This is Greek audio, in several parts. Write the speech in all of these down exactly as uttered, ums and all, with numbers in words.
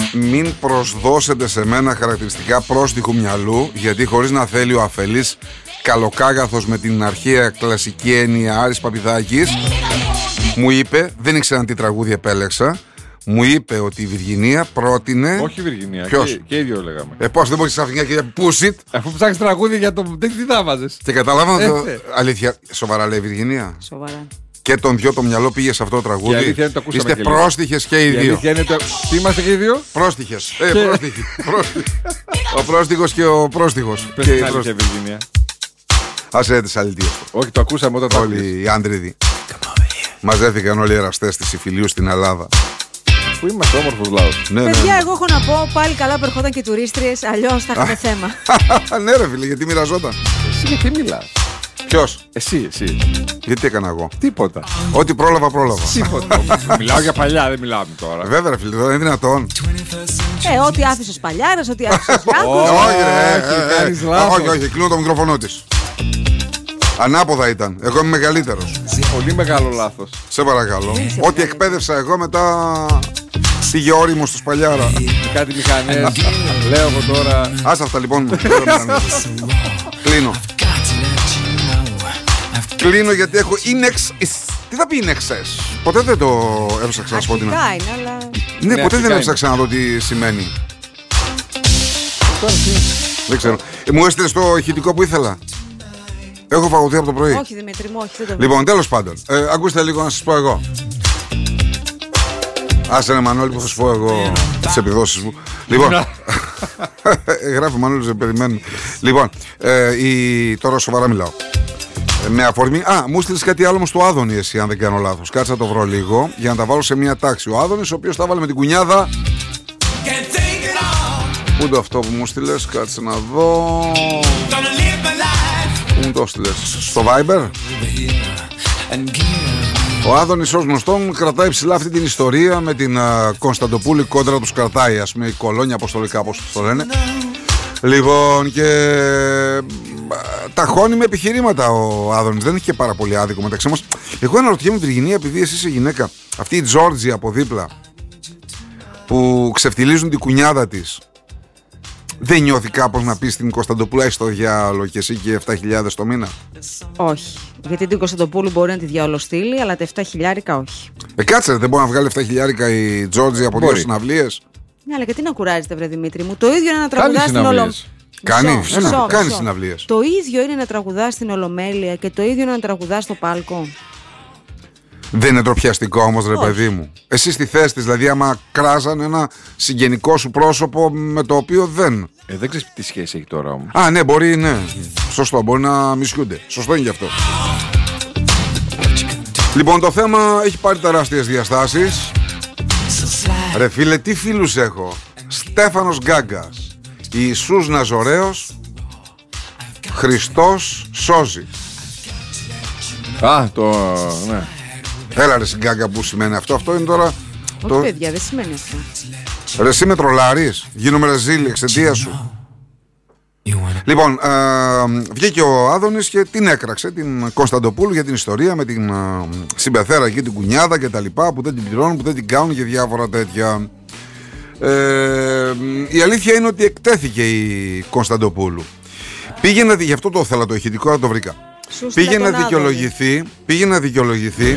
μην προσδώσετε σε μένα χαρακτηριστικά πρόστιχου μυαλού, γιατί χωρίς να θέλει ο αφελής καλοκάγαθος με την αρχαία κλασική έννοια Άρης Παπηδάκης μου είπε, δεν ήξερα τι τραγούδι επέλεξα, μου είπε ότι η Βιργινία πρότεινε. Όχι η Βιργινία, ποιος? Και, και οι δύο λέγαμε. Ε, πώς δεν μπορείς ξαφνικά και για push it. Αφού ψάχνεις τραγούδι για το. Τι θα βάζεις. Και καταλάβαμε το. Αλήθεια, σοβαρά λέει η Βιργινία. Σοβαρά. Και τον δυο το μυαλό πήγε σε αυτό το τραγούδι. Είστε πρόστιχες και οι δύο. Το... Τι είμαστε και οι δύο? Πρόστιχες. Ε, και... πρόστιχοι. Ο πρόστιχος και ο πρόστιχος. Πες την αλήθεια, Βιργινία. Άσε τις αλήθειες. Όχι, το ακούσαμε όταν το όλοι οι άντριδοι. Μαζεύτηκαν όλοι οι εραστές της Ιφιλίου στην Ελλάδα. Πού είμαστε, όμορφος λαός. Ναι, παιδιά, ναι. Εγώ έχω να πω πάλι καλά που ερχόταν και τουρίστριες, αλλιώς θα είχαμε θέμα. Ναι, ρε φίλε, γιατί μοιραζόταν. Εσύ γιατί μιλάς? Ποιος? Εσύ, εσύ. Γιατί έκανα εγώ? Τίποτα. Ό,τι πρόλαβα, πρόλαβα. Τίποτα. Μιλάω για παλιά, δεν μιλάμε τώρα. Βέβαια, ρε φίλε, δεν είναι δυνατόν. Ε, ό,τι άφησε ο Παλιάρας, ό,τι άφησε ο Γιάννης. Όχι, ρε. Όχι, όχι, κλείνω το μικρόφωνο της. Ανάποδα ήταν. Εγώ είμαι μεγαλύτερος. Πολύ μεγάλο λάθος. Σε παρακαλώ. Ό,τι εκπαίδευσα εγώ μετά πήγε όριμο στο Σπαλιάρα. Κάτι μηχανές. Λέω εγώ τώρα. Άστα αυτά λοιπόν. Κλείνω. Κλείνω γιατί έχω Inex. Τι θα πει Inexes? Ποτέ δεν το έψαξα να σου πω την αλήθεια. Αλλά... Ναι, ποτέ δεν έψαξα να δω τι σημαίνει. Δεν ξέρω. Μου έστειλες το ηχητικό που ήθελα. Έχω φαγωθεί από το πρωί. Όχι Δημήτρη μου, όχι, δεν το Λοιπόν, τέλος πάντων, ε, ακούστε λίγο να σας πω εγώ. Άσε ρε Μανώλη που θα σου πω εγώ τις επιδόσεις μου. Λοιπόν, γράφει ο Μανώλης, δεν περιμένω. Λοιπόν, ε, η... τώρα σοβαρά μιλάω. Ε, με αφορμή, α, μου στείλεις κάτι άλλο όμως του Άδωνη εσύ, αν δεν κάνω λάθος. Κάτσε να το βρω λίγο για να τα βάλω σε μια τάξη. Ο Άδωνης, ο οποίος τα βάλε με την κουνιάδα. Πού είναι αυτό που μου στείλες, κάτσε να δω. Πού μου το στείλες, στο Viber? Ο Άδωνης ως γνωστόν κρατάει ψηλά αυτή την ιστορία με την uh, Κωνσταντοπούλη κόντρα τους κρατάει, ας πούμε, η κολόνια αποστολικά, όπως το λένε. Λοιπόν, και uh, ταχώνει με επιχειρήματα ο Άδωνης, δεν έχει και πάρα πολύ άδικο μεταξύ μας. Εγώ αναρωτιέμαι, Βιργινία, επειδή εσύ είσαι γυναίκα, αυτή η Τζόρτζη από δίπλα που ξεφτιλίζουν την κουνιάδα της, δεν νιώθει κάπως να πει στην Κωνσταντοπούλου έχεις το διάολο και εσύ και επτά χιλιάδες το μήνα? Όχι. Γιατί την Κωνσταντοπούλου μπορεί να τη διαολοστείλει, αλλά τα επτά χιλιάρικα όχι. Ε, κάτσε, δεν μπορεί να βγάλει επτά χιλιάρικα η Τζόρτζη από δύο συναυλίες? Ναι, αλλά γιατί να κουράζεται, βρε Δημήτρη μου. Το ίδιο είναι να τραγουδά στην Ολομέλεια. Κάνει, κάνει συναυλίες. Το ίδιο είναι να τραγουδά στην Ολομέλεια και το ίδιο είναι να τραγουδά στο πάλκο. Δεν είναι τροπιαστικό όμως, ρε παιδί μου? Εσύ στη θέση της, δηλαδή, άμα κράζαν ένα συγγενικό σου πρόσωπο με το οποίο δεν. Ε, δεν ξέρεις τι σχέση έχει τώρα όμως. Α, ναι, μπορεί, ναι. Σωστό, μπορεί να μισιούνται. Σωστό είναι γι' αυτό. Λοιπόν, το θέμα έχει πάρει τεράστιες διαστάσεις. Ρε φίλε, τι φίλους έχω? Στέφανος Γκάγκας, Ιησούς Ναζωραίος, Χριστός σώζει. Α, το... ναι. Έλα ρε Γκάγκα, που σημαίνει αυτό? Αυτό είναι τώρα... Όχι το... παιδιά, δεν σημαίνει αυτό. Ρε εσύ με τρολάρεις, γίνομαι ρεζίλη εξαιτίας σου. Λοιπόν, ε, βγήκε ο Άδωνης και την έκραξε την Κωνσταντοπούλου για την ιστορία με την ε, συμπεθέρα και την κουνιάδα και τα λοιπά, που δεν την πληρώνουν, που δεν την κάνουν και διάφορα τέτοια. Ε, η αλήθεια είναι ότι εκτέθηκε η Κωνσταντοπούλου. Πήγε να δει, γι' αυτό το ήθελα το ηχητικό, να το βρήκα. Πήγε να δικαιολογηθεί, πήγε να δικαιολογηθεί.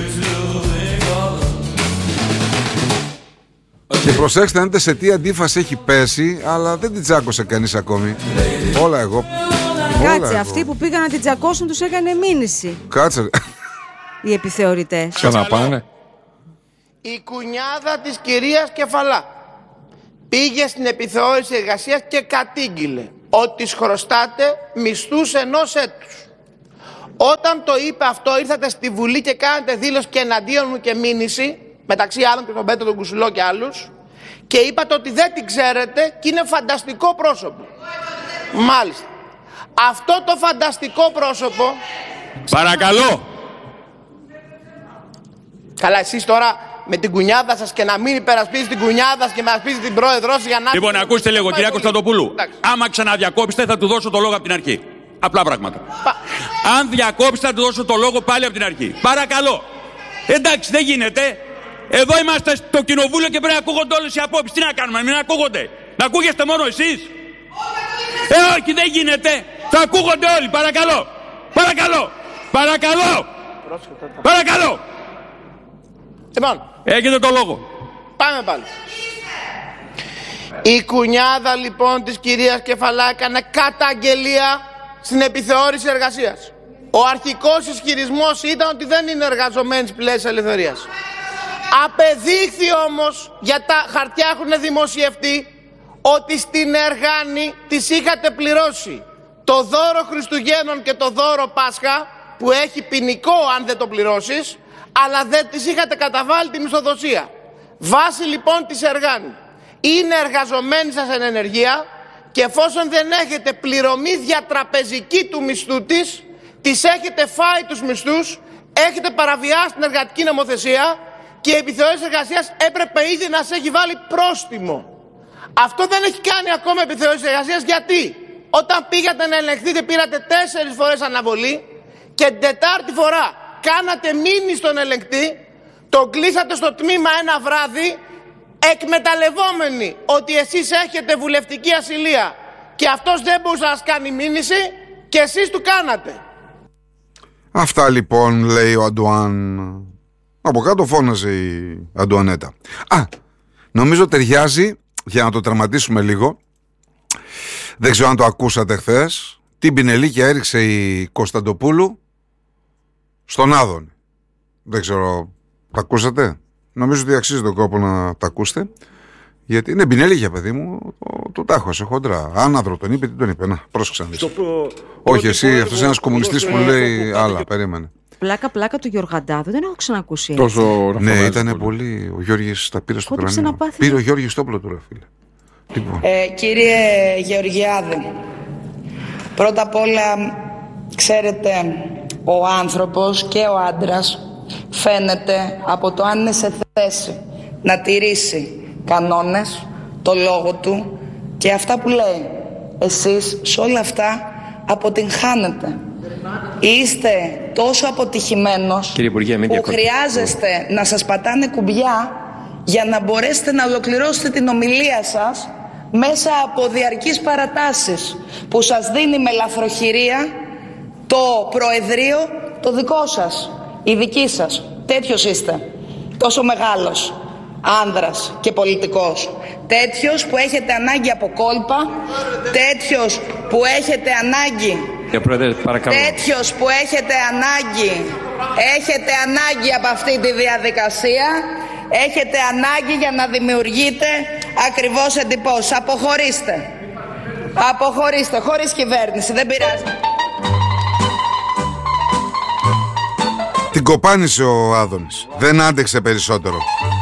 Και προσέξτε αν σε τι αντίφαση έχει πέσει, αλλά δεν την τσάκωσε κανείς ακόμη. Όλα εγώ. Κάτσε, όλα αυτοί εγώ. Που πήγαν να την τσακώσουν τους έκανε μήνυση. Κάτσε. Οι επιθεωρητές. Ξαναπάνε. Η κουνιάδα της κυρίας Κεφαλά πήγε στην επιθεώρηση εργασίας και κατήγγειλε ότι χρωστάτε μισθούς ενός έτους. Όταν το είπε αυτό, ήρθατε στη Βουλή και κάνατε δήλωση και εναντίον μου και μήνυση, μεταξύ άλλων και τον Πέτρο τον Κουσουλό και άλλους, και είπατε ότι δεν την ξέρετε και είναι φανταστικό πρόσωπο. Μάλιστα. Αυτό το φανταστικό πρόσωπο... Παρακαλώ. Καλά, εσείς τώρα με την κουνιάδα σας και να μην υπερασπίζεις την κουνιάδα σας και με ασπίζεις την πρόεδρό σας για να... Λοιπόν, ακούστε λίγο, κυρία Κωνσταντοπούλου. Άμα ξαναδιακόψετε θα του δώσω το λόγο από την αρχή. Απλά πράγματα. Πα... Αν διακόψετε θα του δώσω το λόγο πάλι από την αρχή. Παρακαλώ. Εντάξει, δεν γίνεται. Εδώ είμαστε στο κοινοβούλιο και πρέπει να ακούγονται όλες οι απόψεις. Τι να κάνουμε, μην ακούγονται? Να ακούγεστε μόνο εσείς? Ε, όχι, δεν γίνεται. Θα ακούγονται όλοι, παρακαλώ. Παρακαλώ. Παρακαλώ. Παρακαλώ. Λοιπόν, έχετε το λόγο. πάμε πάλι. Η κουνιάδα λοιπόν της κυρίας Κεφαλά έκανε καταγγελία στην επιθεώρηση εργασίας. Ο αρχικός ισχυρισμός ήταν ότι δεν είναι εργαζομένοι στις πλαίσια ελευθερίας. Απεδείχθη όμως, για τα χαρτιά έχουν δημοσιευτεί, ότι στην Εργάνη της είχατε πληρώσει το δώρο Χριστουγέννων και το δώρο Πάσχα, που έχει ποινικό αν δεν το πληρώσεις, αλλά δεν της είχατε καταβάλει τη μισθοδοσία. Βάσει λοιπόν της Εργάνη είναι εργαζομένοι σας εν ενεργεία και εφόσον δεν έχετε πληρωμή διατραπεζική του μισθού της, της έχετε φάει τους μισθούς, έχετε παραβιάσει την εργατική νομοθεσία και η επιθεώρηση εργασίας έπρεπε ήδη να σε έχει βάλει πρόστιμο. Αυτό δεν έχει κάνει ακόμα η επιθεώρηση εργασίας. Γιατί? Όταν πήγατε να ελεγχθείτε πήρατε τέσσερις φορές αναβολή και την τετάρτη φορά κάνατε μήνυση στον ελεγκτή, τον κλείσατε στο τμήμα ένα βράδυ, εκμεταλλευόμενοι ότι εσείς έχετε βουλευτική ασυλία και αυτός δεν μπορούσε να σας κάνει μήνυση και εσείς του κάνατε. Αυτά λοιπόν λέει ο Αντουάν. Από κάτω φώναζε η Αντουανέτα. Α, νομίζω ταιριάζει, για να το τερματίσουμε λίγο, δεν ξέρω αν το ακούσατε χθες, την πινελίκια έριξε η Κωνσταντοπούλου στον Άδωνη. Δεν ξέρω, τα ακούσατε? Νομίζω ότι αξίζει τον κόπο να τα ακούσετε. Γιατί είναι πινελίκια, παιδί μου, το, το τάχωσε χοντρά. Άναδρο τον είπε, τι τον είπε? Να, πρόσεξα. Προ... Όχι, εσύ, αυτός είναι ένας κομμουνιστής που λέει άλλα, περίμενε. Πλάκα πλάκα του Γιωργαντάδου, δεν έχω ξανακούσει. Τόσο ναι, ήταν πολύ. Ο Γιώργης τα πήρε στο κρανίο. Πήρε ο Γιώργης το όπλο του, ρε φίλε. Λοιπόν. Ε, κύριε Γεωργιάδη, πρώτα απ' όλα, ξέρετε, ο άνθρωπος και ο άντρας φαίνεται από το αν είναι σε θέση να τηρήσει κανόνες, το λόγο του και αυτά που λέει. Εσείς σε όλα αυτά αποτυγχάνετε. Είστε τόσο αποτυχημένος που χρειάζεστε να σας πατάνε κουμπιά για να μπορέσετε να ολοκληρώσετε την ομιλία σας μέσα από διαρκείς παρατάσεις που σας δίνει με λαθροχειρία το Προεδρείο το δικό σας, η δική σας. Τέτοιος είστε, τόσο μεγάλος άνδρας και πολιτικός. Τέτοιος που έχετε ανάγκη από κόλπα, τέτοιος που έχετε ανάγκη, τέτοιος που έχετε ανάγκη, έχετε ανάγκη από αυτή τη διαδικασία, έχετε ανάγκη για να δημιουργείτε ακριβώς εντυπώσεις. Αποχωρήστε. Αποχωρήστε, χωρίς κυβέρνηση, δεν πειράζει. Την κοπάνισε ο Άδωνης. Δεν άντεξε περισσότερο.